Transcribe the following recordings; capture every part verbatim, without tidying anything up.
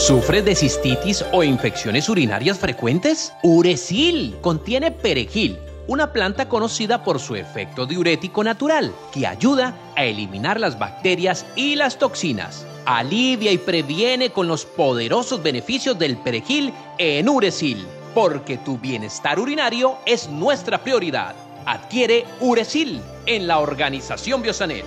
¿Sufres de cistitis o infecciones urinarias frecuentes? Uracil contiene perejil, una planta conocida por su efecto diurético natural, que ayuda a eliminar las bacterias y las toxinas. Alivia y previene con los poderosos beneficios del perejil en Uracil, porque tu bienestar urinario es nuestra prioridad. Adquiere Uracil en la Organización Biosanet.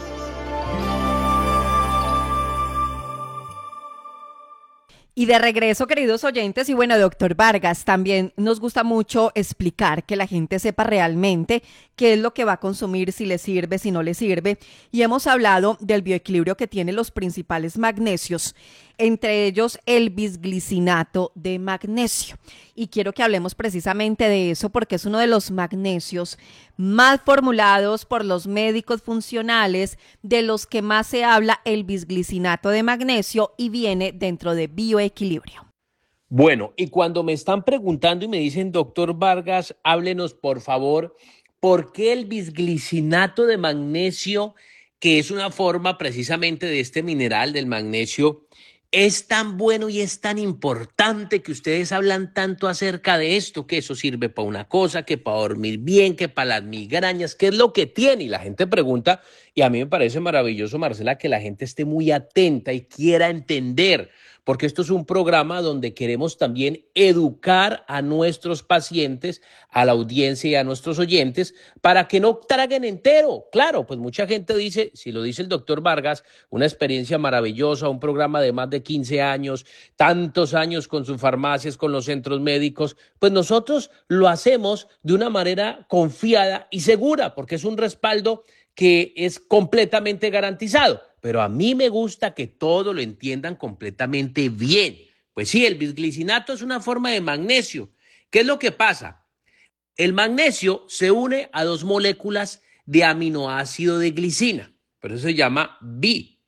Y de regreso, queridos oyentes, y bueno, doctor Vargas, también nos gusta mucho explicar que la gente sepa realmente qué es lo que va a consumir, si le sirve, si no le sirve. Y hemos hablado del bioequilibrio que tiene los principales magnesios, entre ellos el bisglicinato de magnesio. Y quiero que hablemos precisamente de eso porque es uno de los magnesios más formulados por los médicos funcionales, de los que más se habla el bisglicinato de magnesio, y viene dentro de bioequilibrio. Bueno, y cuando me están preguntando y me dicen, doctor Vargas, háblenos por favor, ¿por qué el bisglicinato de magnesio, que es una forma precisamente de este mineral del magnesio, es tan bueno y es tan importante que ustedes hablan tanto acerca de esto, que eso sirve para una cosa, que para dormir bien, que para las migrañas, qué es lo que tiene? Y la gente pregunta, y a mí me parece maravilloso, Marcela, que la gente esté muy atenta y quiera entender, porque esto es un programa donde queremos también educar a nuestros pacientes, a la audiencia y a nuestros oyentes, para que no traguen entero. Claro, pues mucha gente dice, si lo dice el doctor Vargas, una experiencia maravillosa, un programa de más de quince años, tantos años con sus farmacias, con los centros médicos, pues nosotros lo hacemos de una manera confiada y segura, porque es un respaldo que es completamente garantizado. Pero a mí me gusta que todo lo entiendan completamente bien. Pues sí, el bisglicinato es una forma de magnesio. ¿Qué es lo que pasa? El magnesio se une a dos moléculas de aminoácido de glicina, por eso se llama bi.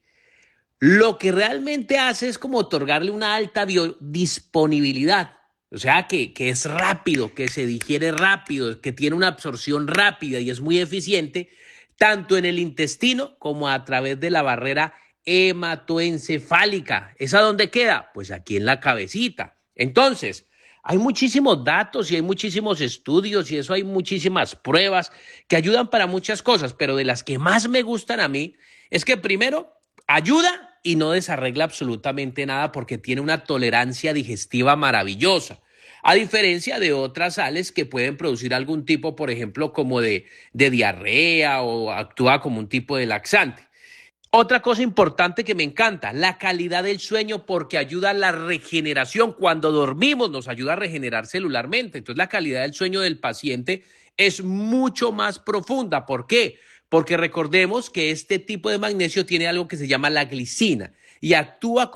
Lo que realmente hace es como otorgarle una alta biodisponibilidad, o sea, que, que es rápido, que se digiere rápido, que tiene una absorción rápida y es muy eficiente, tanto en el intestino como a través de la barrera hematoencefálica. ¿Esa dónde queda? Pues aquí en la cabecita. Entonces, hay muchísimos datos y hay muchísimos estudios y eso hay muchísimas pruebas que ayudan para muchas cosas, pero de las que más me gustan a mí es que primero ayuda y no desarregla absolutamente nada porque tiene una tolerancia digestiva maravillosa. A diferencia de otras sales que pueden producir algún tipo, por ejemplo, como de, de diarrea o actúa como un tipo de laxante. Otra cosa importante que me encanta, la calidad del sueño, porque ayuda a la regeneración. Cuando dormimos nos ayuda a regenerar celularmente. Entonces la calidad del sueño del paciente es mucho más profunda. ¿Por qué? Porque recordemos que este tipo de magnesio tiene algo que se llama la glicina y actúa